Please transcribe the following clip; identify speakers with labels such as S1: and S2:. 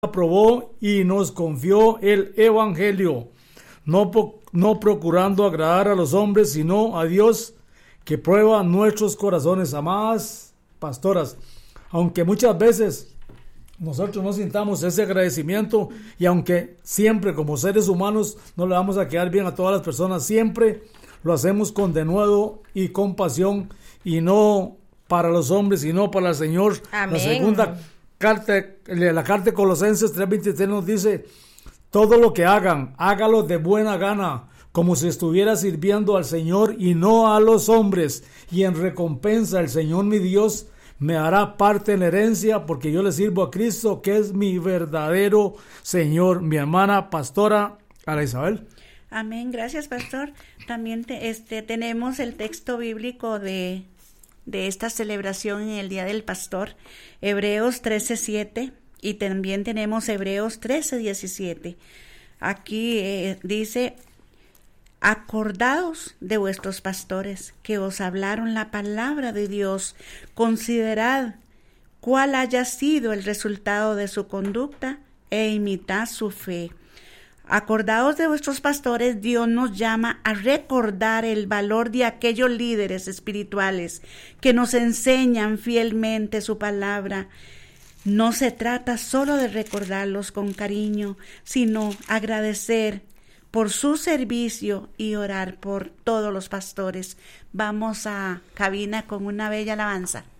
S1: aprobó y nos confió el Evangelio, no procurando agradar a los hombres, sino a Dios, que prueba nuestros corazones. Amadas pastoras, aunque muchas veces nosotros no sintamos ese agradecimiento, y aunque siempre como seres humanos no le vamos a quedar bien a todas las personas, siempre lo hacemos con denuedo y compasión, y no para los hombres, sino para el Señor.
S2: Amén.
S1: La segunda carta, la carta de Colosenses 3:23 nos dice: todo lo que hagan, hágalo de buena gana, como si estuviera sirviendo al Señor y no a los hombres, y en recompensa el Señor mi Dios me hará parte en la herencia, porque yo le sirvo a Cristo, que es mi verdadero Señor. Mi hermana pastora Ana Isabel.
S2: Amén, gracias, pastor. También tenemos el texto bíblico de esta celebración en el Día del Pastor, Hebreos 13:7, y también tenemos Hebreos 13:17. Aquí dice: acordaos de vuestros pastores que os hablaron la palabra de Dios, considerad cuál haya sido el resultado de su conducta e imitad su fe. Acordaos de vuestros pastores. Dios nos llama a recordar el valor de aquellos líderes espirituales que nos enseñan fielmente su palabra. No se trata solo de recordarlos con cariño, sino agradecer por su servicio y orar por todos los pastores. Vamos a cabina con una bella alabanza.